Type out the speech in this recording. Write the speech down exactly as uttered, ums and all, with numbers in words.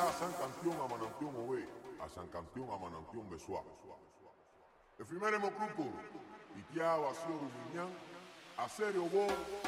a San Campeón a Manampión Ové, a San Campeón a Manampión Besoa. El primer grupo, Itiao, Asio, Rumiñán, a Serio Bo,